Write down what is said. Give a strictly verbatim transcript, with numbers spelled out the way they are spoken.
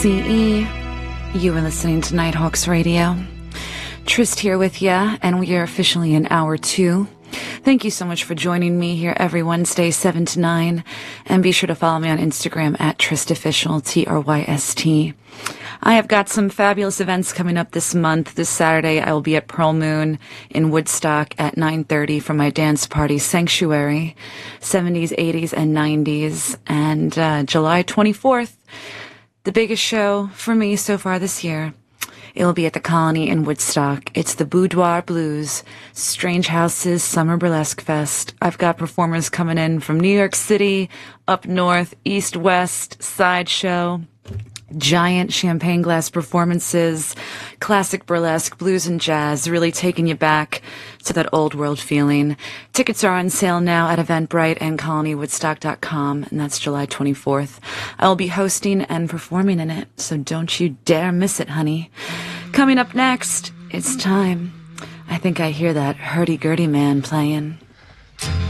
C E. You are listening to Nighthawks Radio. Trist here with ya, and we are officially in hour two. Thank you so much for joining me here every Wednesday, seven to nine. And be sure to follow me on Instagram at TristOfficial, T R Y S T. I have got some fabulous events coming up this month. This Saturday, I will be at Pearl Moon in Woodstock at nine thirty for my dance party, Sanctuary, seventies, eighties, and nineties. And uh, July twenty-fourth, the biggest show for me so far this year. It'll be at the Colony in Woodstock. It's the Boudoir Blues, Strange Houses Summer Burlesque Fest. I've got performers coming in from New York City, up north, east, west, sideshow, giant champagne glass performances, classic burlesque, blues and jazz, really taking you back to that old world feeling. Tickets are on sale now at Eventbrite and colony woodstock dot com, and that's July twenty-fourth. I will be hosting and performing in it, so don't you dare miss it, honey. Coming up next, it's time. I think I hear that hurdy-gurdy man playing.